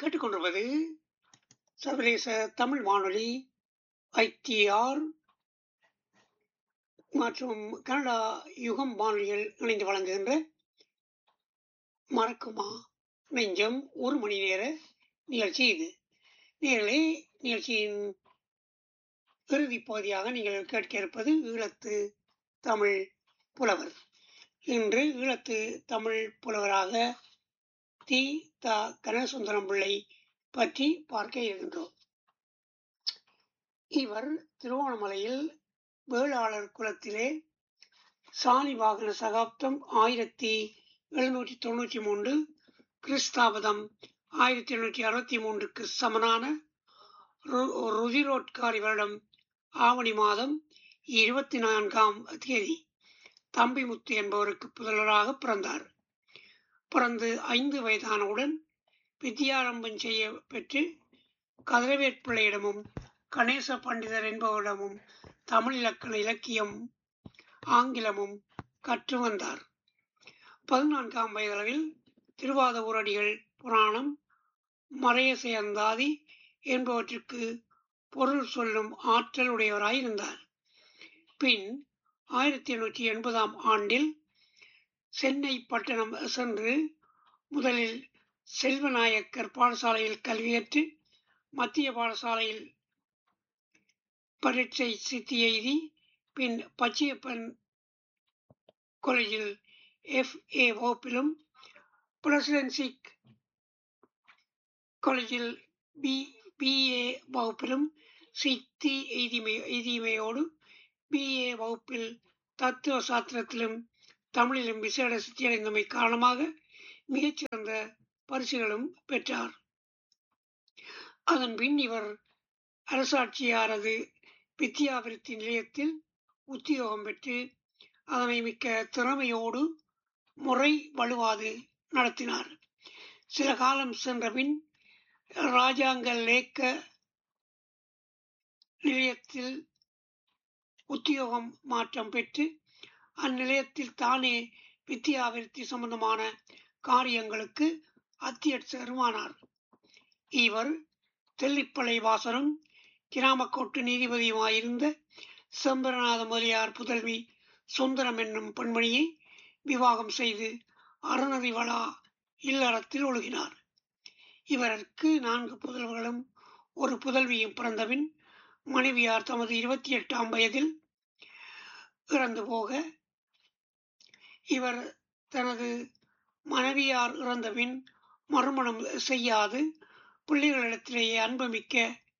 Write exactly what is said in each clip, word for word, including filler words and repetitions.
கேட்டுக்கொண்டிருப்பது சர்வதேச தமிழ் வானொலி ஐடிஆர் மற்றும் கனடா யுகம் வானொலிகள் இணைந்து வழங்குகின்ற மறக்குமா நெஞ்சம் ஒரு மணி நேர நிகழ்ச்சி. இது நேரலே நிகழ்ச்சியின் இறுதி பகுதியாக நீங்கள் கேட்க இருப்பது ஈழத்து தமிழ் புலவர். இன்று ஈழத்து தமிழ் புலவராக தி த கனகசுந்தரம் பிள்ளை பற்றி பார்க்க இருக்கின்றோம். இவர் திருவோணமலையில் வேளாளர் குலத்திலே சாலி வாகன சகாப்தம் ஆயிரத்தி எழுநூற்றி தொன்னூற்றி மூன்று கிறிஸ்தாபதம் ஆயிரத்தி எழுநூற்றி அறுபத்தி மூன்றுக்கு சமனான ருதிரோட்காரி வருடம் ஆவணி மாதம் இருபத்தி நான்காம் தேதி தம்பிமுத்து என்பவருக்கு புதல்வராக பிறந்தார். பிறந்து ஐந்து வயதானவுடன் வித்யாரம்பம் செய்ய பெற்று கதிரவேற்பிள்ளையிடமும் கணேச பண்டிதர் என்பவரிடமும் தமிழ் இலக்கண இலக்கியம் ஆங்கிலமும் கற்று வந்தார். பதினான்காம் வயதளவில் திருவாத ஊரடிகள் புராணம் மறையசை அந்தாதி என்பவற்றுக்கு பொருள் சொல்லும் ஆற்றல் உடையவராயிருந்தார். பின் ஆயிரத்தி எண்ணூற்றி எண்பதாம் ஆண்டில் சென்னை பட்டணம் சென்று முதலில் செல்வநாயக்கர் பாடசாலையில் கல்வியற்று மத்திய பாடசாலையில் பரீட்சை சித்தி எய்தி பின் பச்சையப்பன் காலேஜில் எஃப் ஏ வகுப்பிலும் பிரசிடென்சி காலேஜில் பி பிஏ வகுப்பிலும் சித்தி எய்திமை எய்திமையோடு பிஏ வகுப்பில் தத்துவ சாஸ்திரத்திலும் தமிழிலும் விசேட சித்தியடைந்தமை காரணமாக மிகச்சிறந்த பரிசுகளும் பெற்றார். அதன் பின் இவர் அரசாட்சியாரது வித்யாவிருத்தி நிலையத்தில் உத்தியோகம் பெற்று அதனை மிக்க திறமையோடு முறை வலுவாது நடத்தினார். சில காலம் சென்ற பின் இராஜாங்க லேக்க நிலையத்தில் உத்தியோகம் மாற்றம் பெற்று அந்நிலையத்தில் தானே வித்யாவிருத்தி சம்பந்தமான காரியங்களுக்கு அத்தியட்சகருமானார். இவர் தெல்லிப்பளை வாசரும் கிராமக்கோட்டு நீதிபதியுமாயிருந்த செம்பரநாத முதலியார் புதல்வி சுந்தரம் என்னும் பெண்மணியை விவாகம் செய்து அறநெறி வளா இல்லறத்தில் ஒழுகினார். இவருக்கு நான்கு புதல்வர்களும் ஒரு புதல்வியும் பிறந்தபின் மனைவியார் தமது இருபத்தி எட்டாம் வயதில் இறந்து போக இவர் தனது மனைவியார் இறந்தபின் மறுமணம் செய்யாது பிள்ளைகளிடத்திலேயே அன்புமிக்க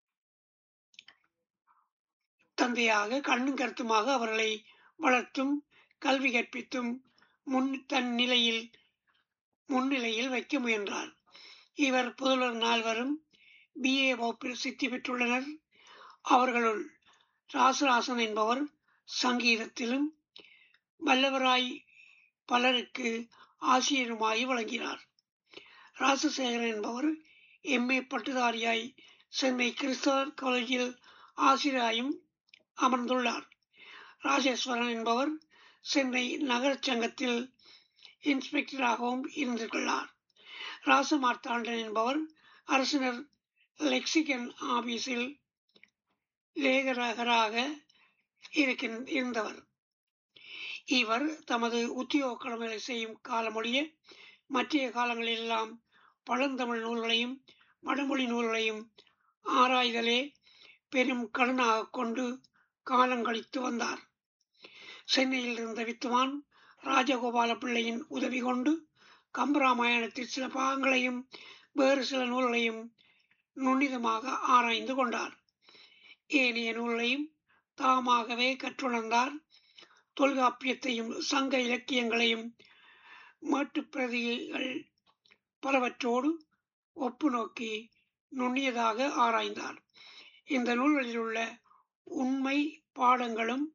தந்தையாக கண்ணும் கருத்துமாக அவர்களை வளர்த்தும் கல்வி கற்பித்தும் முன் தன் நிலையில் முன்னிலையில் வைக்க முயன்றார். இவர் புதல்வர் நால்வரும் பிஏ வகுப்பில் சித்தி பெற்றுள்ளனர். அவர்களுள் ராசராசன் என்பவர் சங்கீதத்திலும் வல்லவராய் பலருக்கு ஆசிரியருமாய் வழங்கினார். ராசசேகரன் என்பவர் எம்ஏ பட்டுதாரியாய் சென்னை கிறிஸ்தவர் காலேஜில் ஆசிரியராயும் அமர்ந்துள்ளார். ராஜேஸ்வரன் என்பவர் சென்னை நகர சங்கத்தில் இன்ஸ்பெக்டராகவும் இருந்துள்ளார். ராசமார்த்தாண்டன் என்பவர் அரசினர் லெக்சிகன் ஆபீஸில் லேகரகராக இருந்தவர். இவர் தமது உத்தியோக கடமைகளை செய்யும் காலமொழிய மற்றைய காலங்களெல்லாம் பழந்தமிழ் நூல்களையும் வடமொழி நூல்களையும் ஆராய்தலே பெரும் கடனாக கொண்டு காலங்கழித்து வந்தார். சென்னையில் இருந்த வித்துவான் ராஜகோபால பிள்ளையின் உதவி கொண்டு கம்பராமாயணத்தில் சில பாகங்களையும் வேறு சில நூல்களையும் நுண்ணிதமாக ஆராய்ந்து கொண்டார். ஏனைய நூல்களையும் தாமாகவே கற்றுணர்ந்தார். தொல்காப்பியத்தையும் சங்க இலக்கியங்களையும் மேட்டுப்பிரதிகள் பலவற்றோடு ஒப்பு நோக்கி நுண்ணியதாக ஆராய்ந்தார். இந்த நூல்களில் உள்ள உண்மை பாடங்களும்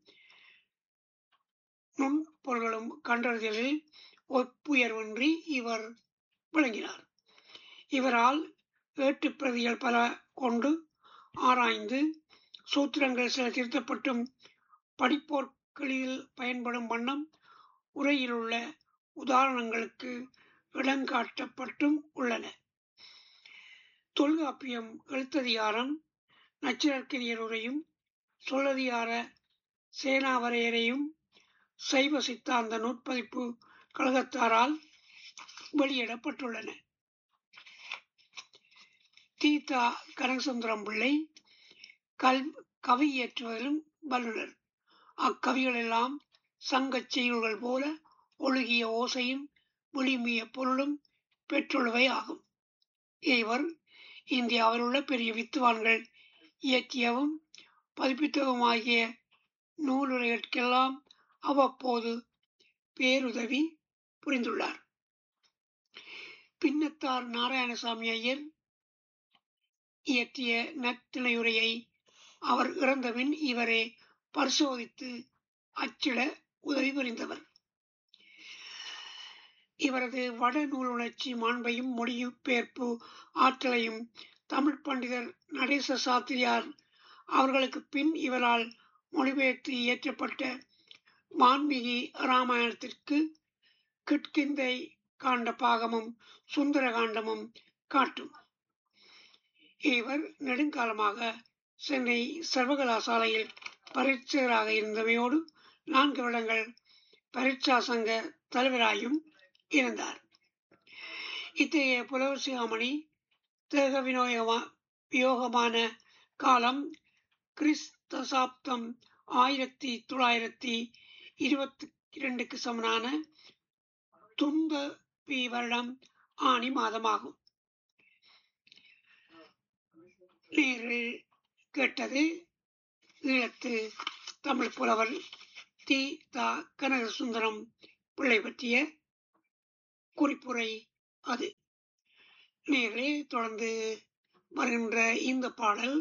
நுண்பொருள்களும் கண்டறிதலில் ஒப்புயர்வின்றி இவர் விளங்கினார். இவரால் ஏட்டு பிரதிகள் பல கொண்டு ஆராய்ந்து சூத்திரங்கள் சில திருத்தப்பட்டும் படிப்போர்களில் பயன்படும் வண்ணம் உரையிலுள்ள உதாரணங்களுக்கு இடங்காட்டப்பட்டும் உள்ளன. தொல்காப்பியம் எழுத்ததிகாரம் நச்சினார்க்கினியருரையும் சொல்லதிகார சேனாவரையரையும் சைவ சித்தாந்த நூற்பதிப்பு கழகத்தாரால் வெளியிடப்பட்டுள்ளன. தீதா கனகசுந்தரம் பிள்ளை கல் கவி இயற்றுவதிலும் வல்லுனர். அக்கவிகளெல்லாம் சங்கச் செய்யுள்கள் போல ஒழுகிய ஓசையும் விளிமிய பொருளும் பெற்றுள்ளவை ஆகும். இவர் இந்தியாவில் உள்ள பெரிய வித்துவான்கள் இயற்றியவும் பதிப்பித்தவுமாகிய நூலுரைகளுக்கெல்லாம் அவ்வப்போது பேருதவி புரிந்துள்ளார். பின்னத்தார் நாராயணசாமி ஐயர் இயற்றிய நற்றிணையுரையை அவர் இறந்தபின் இவரே பரிசோதித்து அச்சிட உதவி புரிந்தவர். இவரது வட நூலுணர்ச்சி மாண்பையும் மொழிபெயர்ப்பு ஆற்றலையும் தமிழ் பண்டிதர் நடேச சாத்திரியார் அவர்களுக்கு பின் இவரால் மொழிபெயர்த்து இயற்றப்பட்ட வான்மீகி இராமாயணத்திற்கு கிட்கிந்தை காண்ட பாகமும் சுந்தர காண்டமும் காட்டும். இவர் நெடுங்காலமாக சென்னை சர்வகலாசாலையில் பரீட்சகராக இருந்தமையோடு நான்கு வருடங்கள் பரீட்சா சங்க தலைவராயும் இருந்தார். இத்தகைய புலவர் சிகாமணி தேக வினோயமா வியோகமான காலம் கிறிஸ்தசாப்தம் ஆயிரத்தி தொள்ளாயிரத்தி இருபத்தி இரண்டுக்கு சமனான துந்த பி வருடம் ஆணி மாதமாகும். நேரில் கேட்டது ஈழத்து தமிழ் புலவர் தி தா கனகசுந்தரம் பிள்ளை பற்றிய குறிப்புரை. அது நேரிலே தொடர்ந்து வருகின்ற இந்த பாடல்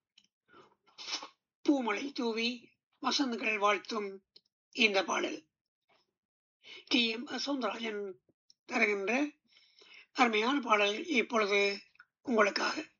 பூமலை தூவி வசந்தங்கள் வாழ்த்தும் இந்த பாடல் டி எம் சௌந்தரராஜன் தருகின்ற அருமையான பாடல் இப்பொழுது உங்களுக்காக.